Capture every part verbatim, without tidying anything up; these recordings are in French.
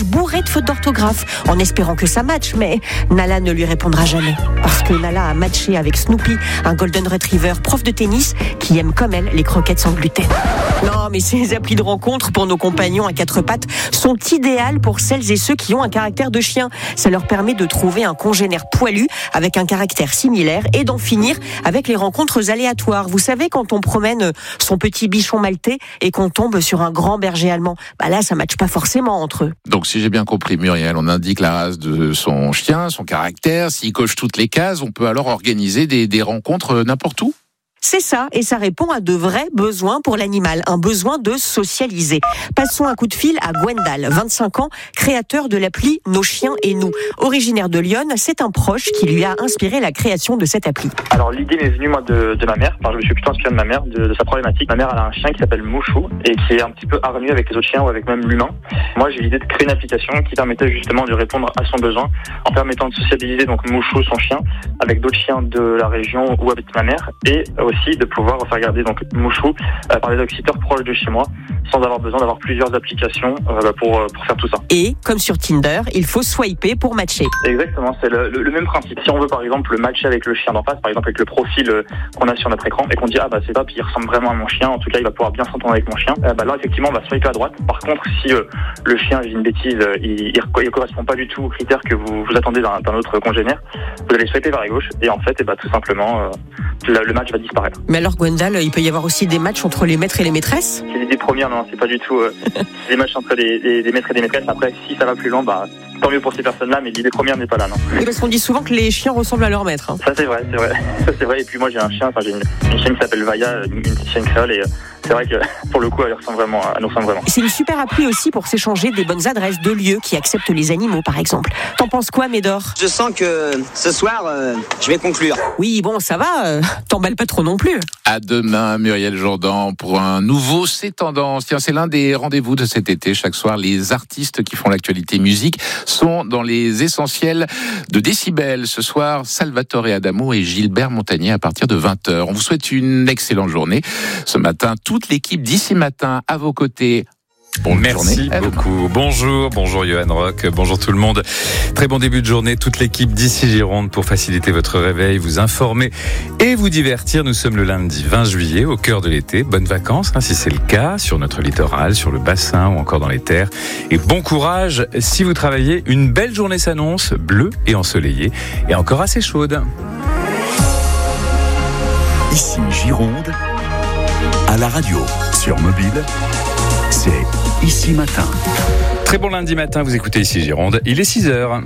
bourré de fautes d'orthographe, en espérant que ça matche, mais Nala ne lui répondra jamais. Parce que Nala a matché avec Snoopy, un golden retriever prof de tennis, qui aime comme elle les croquettes sans gluten. Non, mais ces applis de rencontre pour nos compagnons à quatre pattes sont idéales pour celles et ceux qui ont un caractère de chien. Ça leur permet de trouver un congénère poilu avec un caractère similaire et d'en finir avec les rencontres aléatoires. Vous savez, quand on promène son petit bichon maltais et qu'on tombe sur un grand berger allemand, bah là, ça matche pas forcément entre eux. Donc, si j'ai bien compris, Muriel, on indique la race de son chien, son caractère. S'il coche toutes les cases, on peut alors organiser des, des rencontres n'importe où ? C'est ça, et ça répond à de vrais besoins pour l'animal, un besoin de socialiser. Passons un coup de fil à Gwendal, vingt-cinq ans, créateur de l'appli Nos chiens et nous. Originaire de Lyon, c'est un proche qui lui a inspiré la création de cette appli. Alors l'idée m'est venue moi de, de ma mère, enfin, je me suis plutôt inspiré de ma mère, de, de sa problématique. Ma mère elle a un chien qui s'appelle Mouchou et qui est un petit peu hargneux avec les autres chiens ou avec même l'humain. Moi j'ai l'idée de créer une application qui permettait justement de répondre à son besoin en permettant de sociabiliser donc Mouchou, son chien, avec d'autres chiens de la région ou avec ma mère et aussi de pouvoir faire garder donc Mouchou euh, par des dog-sitters proches de chez moi sans avoir besoin d'avoir plusieurs applications euh, pour, euh, pour faire tout ça. Et comme sur Tinder, il faut swiper pour matcher. Exactement, c'est le, le, le même principe. Si on veut par exemple matcher avec le chien d'en face, par exemple avec le profil euh, qu'on a sur notre écran et qu'on dit ah bah c'est top, il ressemble vraiment à mon chien, en tout cas il va pouvoir bien s'entendre avec mon chien, euh, bah là effectivement on va swiper à droite. Par contre si euh, le chien, j'ai une bêtise, euh, il, il, il correspond pas du tout aux critères que vous, vous attendez d'un, d'un autre congénère, vous allez swiper vers la gauche et en fait et bah, tout simplement euh, le, le match va disparaître. Mais alors Gwendal, il peut y avoir aussi des matchs entre les maîtres et les maîtresses ? C'est l'idée première, non, c'est pas du tout euh, des matchs entre les, les, les maîtres et les maîtresses. Après, si ça va plus loin, bah tant mieux pour ces personnes-là, mais l'idée première n'est pas là, non. Oui, parce qu'on dit souvent que les chiens ressemblent à leur maître. Hein. Ça c'est vrai, c'est vrai. Ça c'est vrai. Et puis moi j'ai un chien, enfin j'ai une, une chienne qui s'appelle Vaya, une, une petite chienne créole, et euh, c'est vrai que pour le coup elle ressemble vraiment, elle nous ressemble vraiment. C'est une super appli aussi pour s'échanger des bonnes adresses de lieux qui acceptent les animaux, par exemple. T'en penses quoi, Médor ? Je sens que ce soir, euh, je vais conclure. Oui, bon, ça va. Euh, t'emballes pas trop non plus. À demain, Muriel Jourdan, pour un nouveau C'est Tendance. Tiens, c'est l'un des rendez-vous de cet été. Chaque soir, les artistes qui font l'actualité musique sont dans les essentiels de Décibel. Ce soir, Salvatore Adamo et Gilbert Montagnier à partir de vingt heures. On vous souhaite une excellente journée. Ce matin, toute l'équipe d'Ici Matin à vos côtés. Bonne Merci journée. beaucoup. Bonjour, bonjour Johan Rock, bonjour tout le monde. Très bon début de journée, toute l'équipe d'Ici Gironde pour faciliter votre réveil, vous informer et vous divertir. Nous sommes le lundi vingt juillet, au cœur de l'été. Bonnes vacances, hein, si c'est le cas, sur notre littoral, sur le bassin ou encore dans les terres. Et bon courage si vous travaillez. Une belle journée s'annonce, bleue et ensoleillée, et encore assez chaude. Ici Gironde, à la radio, sur mobile, c'est Ici Matin. Très bon lundi matin, vous écoutez Ici Gironde, il est six heures.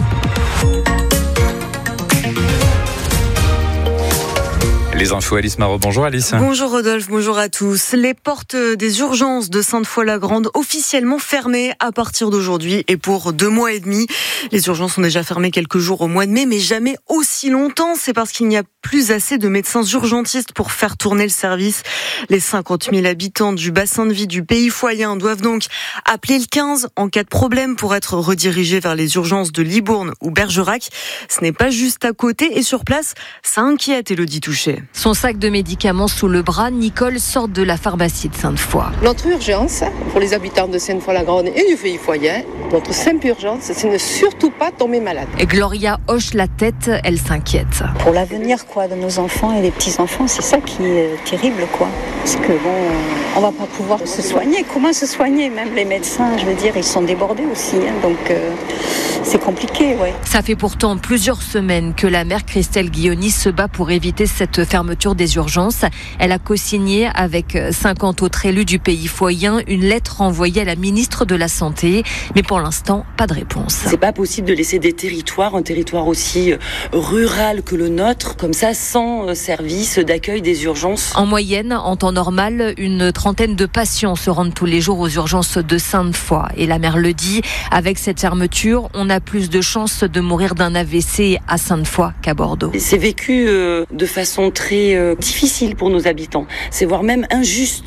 Les infos, Alice Marot. Bonjour Alice. Bonjour Rodolphe, bonjour à tous. Les portes des urgences de Sainte-Foy-la-Grande officiellement fermées à partir d'aujourd'hui et pour deux mois et demi. Les urgences sont déjà fermées quelques jours au mois de mai, mais jamais aussi longtemps. C'est parce qu'il n'y a plus assez de médecins urgentistes pour faire tourner le service. Les cinquante mille habitants du bassin de vie du Pays Foyen doivent donc appeler le quinze en cas de problème pour être redirigés vers les urgences de Libourne ou Bergerac. Ce n'est pas juste à côté et sur place, ça inquiète Élodie Touché. Son sac de médicaments sous le bras, Nicole sort de la pharmacie de Sainte-Foy. Notre urgence, pour les habitants de Sainte-Foy-la-Grande et du Pays Foyen, notre simple urgence, c'est de ne surtout pas tomber malade. Et Gloria hoche la tête, elle s'inquiète. Pour l'avenir quoi, de nos enfants et des petits-enfants, c'est ça qui est terrible, quoi. Parce que bon, on va pas pouvoir se soigner. Comment se soigner? Même les médecins, je veux dire, ils sont débordés aussi. Hein, donc euh, c'est compliqué, ouais. Ça fait pourtant plusieurs semaines que la maire Christelle Guilloni se bat pour éviter cette fermeture des urgences. Elle a co-signé avec cinquante autres élus du Pays Foyen une lettre envoyée à la ministre de la Santé. Mais pour l'instant, pas de réponse. C'est pas possible de laisser des territoires, un territoire aussi rural que le nôtre, comme ça, sans service d'accueil des urgences. En moyenne, en temps normal, une trentaine de patients se rendent tous les jours aux urgences de Sainte-Foy. Et la maire le dit, avec cette fermeture, on a plus de chances de mourir d'un A V C à Sainte-Foy qu'à Bordeaux. C'est vécu euh, de façon très euh, difficile pour nos habitants. C'est voire même injuste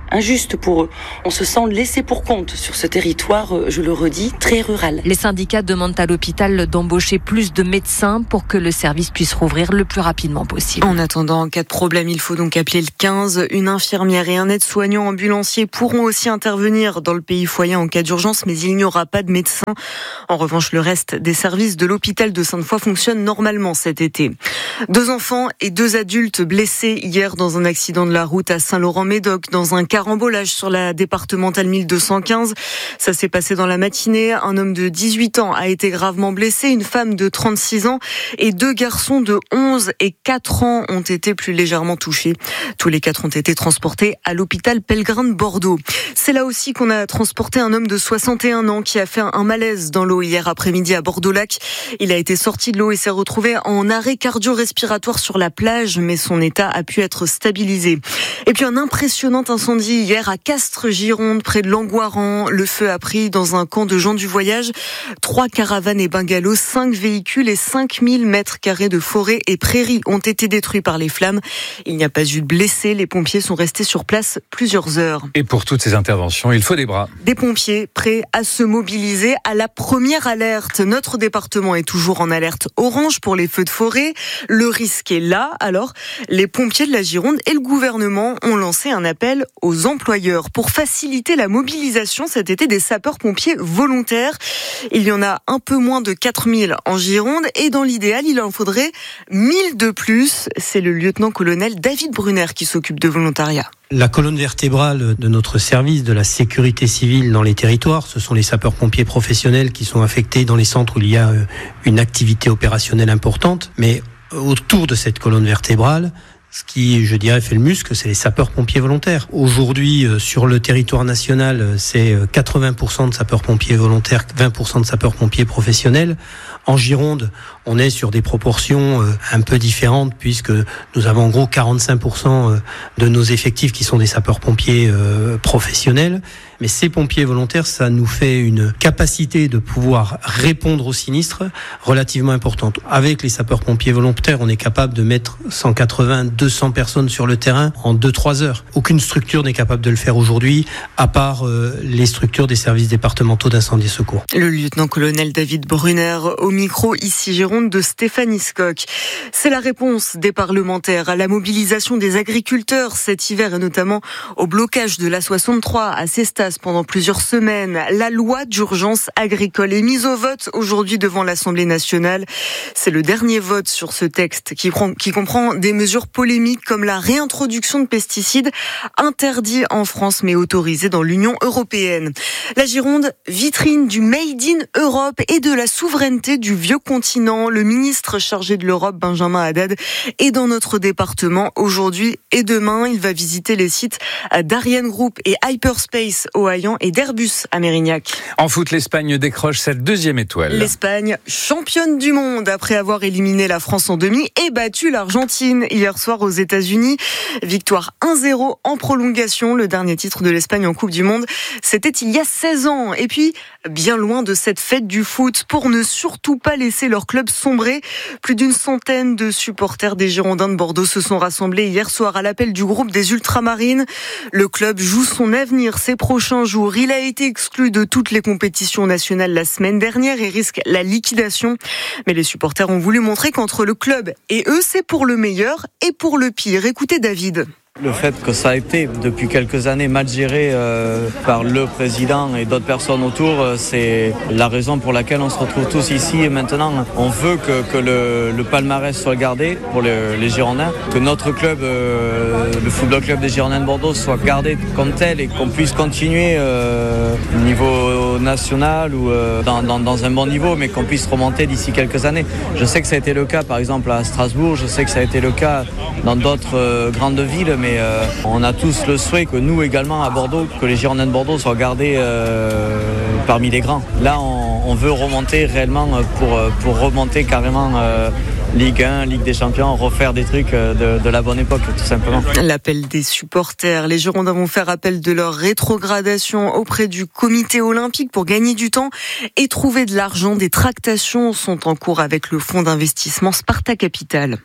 injuste pour eux. On se sent laissé pour compte sur ce territoire, je le redis, très rural. Les syndicats demandent à l'hôpital d'embaucher plus de médecins pour que le service puisse rouvrir le plus rapidement possible. En attendant, en cas de problème, il faut donc appeler le quinze. Une infirmière et un aide-soignant ambulancier pourront aussi intervenir dans le pays foyer en cas d'urgence, mais il n'y aura pas de médecin. En revanche, le reste des services de l'hôpital de Sainte-Foy fonctionnent normalement cet été. Deux enfants et deux adultes blessés hier dans un accident de la route à Saint-Laurent-Médoc, dans un carambolage sur la départementale mille deux cent quinze. Ça s'est passé dans la matinée. Un homme de dix-huit ans a été gravement blessé, une femme de trente-six ans et deux garçons de onze et quatre ans ont été plus légèrement touchés. Tous les quatre ont été transportés à l'hôpital Pellegrin de Bordeaux. C'est là aussi qu'on a transporté un homme de soixante et un ans qui a fait un malaise dans l'eau hier après-midi à Bordeaux-Lac. Il a été sorti de l'eau et s'est retrouvé en arrêt cardio-respiratoire sur la plage, mais son état a pu être stabilisé. Et puis un impressionnant incendie hier à Castres-Gironde, près de Langoiran. Le feu a pris dans un camp de gens du voyage. Trois caravanes et bungalows, cinq véhicules et cinq mille mètres carrés de forêt et prairies ont été détruits par les flammes. Il n'y a pas eu de blessés. Les pompiers sont restés sur place plusieurs heures. Et pour toutes ces interventions, il faut des bras. Des pompiers prêts à se mobiliser à la première alerte. Notre département est toujours en alerte orange pour les feux de forêt. Le risque est là. Alors, les pompiers de la Gironde et le gouvernement ont lancé un appel aux employeurs pour faciliter la mobilisation cet été des sapeurs-pompiers volontaires. Il y en a un peu moins de quatre mille en Gironde et dans l'idéal, il en faudrait mille de plus. C'est le lieutenant-colonel David Brunner qui s'occupe de volontariat. La colonne vertébrale de notre service de la sécurité civile dans les territoires, ce sont les sapeurs-pompiers professionnels qui sont affectés dans les centres où il y a une activité opérationnelle importante. Mais autour de cette colonne vertébrale, ce qui, je dirais, fait le muscle, c'est les sapeurs-pompiers volontaires. Aujourd'hui, sur le territoire national, c'est quatre-vingts pour cent de sapeurs-pompiers volontaires, vingt pour cent de sapeurs-pompiers professionnels. En Gironde, on est sur des proportions un peu différentes puisque nous avons en gros quarante-cinq pour cent de nos effectifs qui sont des sapeurs-pompiers professionnels. Mais ces pompiers volontaires, ça nous fait une capacité de pouvoir répondre aux sinistres relativement importante. Avec les sapeurs-pompiers volontaires, on est capable de mettre cent quatre-vingts, deux cents personnes sur le terrain en deux trois heures. Aucune structure n'est capable de le faire aujourd'hui, à part euh, les structures des services départementaux d'incendie et secours. Le lieutenant-colonel David Brunner au micro ici Gironde de Stéphanie Scocq. C'est la réponse des parlementaires à la mobilisation des agriculteurs cet hiver et notamment au blocage de l'A soixante-trois à Cestas pendant plusieurs semaines. La loi d'urgence agricole est mise au vote aujourd'hui devant l'Assemblée nationale. C'est le dernier vote sur ce texte qui, prend, qui comprend des mesures polémiques comme la réintroduction de pesticides interdits en France mais autorisés dans l'Union européenne. La Gironde, vitrine du Made in Europe et de la souveraineté du vieux continent. Le ministre chargé de l'Europe, Benjamin Haddad, est dans notre département aujourd'hui et demain. Il va visiter les sites d'Ariane Group et Hyperspace au Hayan et d'Airbus à Mérignac. En foot, l'Espagne décroche sa deuxième étoile. L'Espagne, championne du monde après avoir éliminé la France en demi et battu l'Argentine hier soir aux États-Unis. Victoire un zéro en prolongation. Le dernier titre de l'Espagne en Coupe du Monde, c'était il y a seize ans. Et puis, bien loin de cette fête du foot, pour ne surtout pas laisser leur club sombrer, plus d'une centaine de supporters des Girondins de Bordeaux se sont rassemblés hier soir à l'appel du groupe des Ultramarines. Le club joue son avenir ces prochains jours. Il a été exclu de toutes les compétitions nationales la semaine dernière et risque la liquidation. Mais les supporters ont voulu montrer qu'entre le club et eux, c'est pour le meilleur et pour le pire. Écoutez David. Le fait que ça a été depuis quelques années mal géré euh, par le président et d'autres personnes autour, euh, c'est la raison pour laquelle on se retrouve tous ici et maintenant. On veut que, que le, le palmarès soit gardé pour le, les Girondins, que notre club, euh, le football club des Girondins de Bordeaux, soit gardé comme tel et qu'on puisse continuer euh, au niveau national ou euh, dans, dans, dans un bon niveau, mais qu'on puisse remonter d'ici quelques années. Je sais que ça a été le cas par exemple à Strasbourg, je sais que ça a été le cas dans d'autres euh, grandes villes, mais Mais euh, on a tous le souhait que nous également à Bordeaux, que les Girondins de Bordeaux soient gardés euh, parmi les grands. Là, on, on veut remonter réellement pour, pour remonter carrément euh, Ligue un, Ligue des Champions, refaire des trucs de, de la bonne époque, tout simplement. L'appel des supporters. Les Girondins vont faire appel de leur rétrogradation auprès du comité olympique pour gagner du temps et trouver de l'argent. Des tractations sont en cours avec le fonds d'investissement Sparta Capital.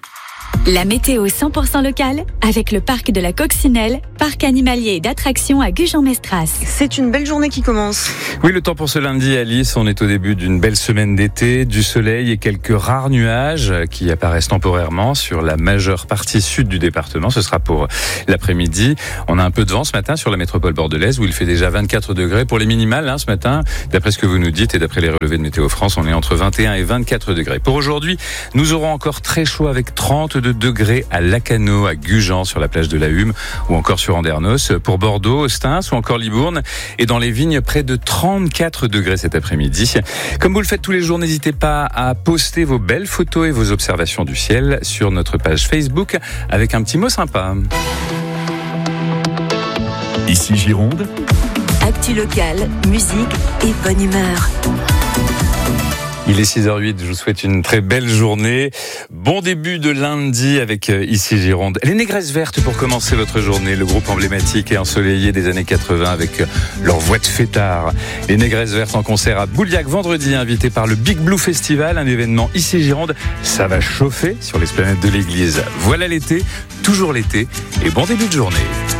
La météo cent pour cent locale avec le parc de la Coccinelle, parc animalier et d'attractions à Gujan-Mestras. C'est une belle journée qui commence. Oui, le temps pour ce lundi, Alice. On est au début d'une belle semaine d'été, du soleil et quelques rares nuages qui apparaissent temporairement sur la majeure partie sud du département. Ce sera pour l'après-midi. On a un peu de vent ce matin sur la métropole bordelaise où il fait déjà vingt-quatre degrés pour les minimales hein, ce matin. D'après ce que vous nous dites et d'après les relevés de Météo France, on est entre vingt et un et vingt-quatre degrés. Pour aujourd'hui, nous aurons encore très chaud avec trente-deux degrés à Lacanau, à Gujan, sur la plage de la Hume, ou encore sur Andernos, pour Bordeaux, Ostens ou encore Libourne, et dans les vignes, près de trente-quatre degrés cet après-midi. Comme vous le faites tous les jours, n'hésitez pas à poster vos belles photos et vos observations du ciel sur notre page Facebook avec un petit mot sympa. Ici Gironde. Actu locale, musique et bonne humeur. Il est six heures huit, je vous souhaite une très belle journée. Bon début de lundi avec Ici Gironde. Les Négresses Vertes pour commencer votre journée, le groupe emblématique et ensoleillé des années quatre-vingts avec leur voix de fêtard. Les Négresses Vertes en concert à Bouliac vendredi, invité par le Big Blue Festival, un événement Ici Gironde. Ça va chauffer sur l'esplanade de l'église. Voilà l'été, toujours l'été et bon début de journée.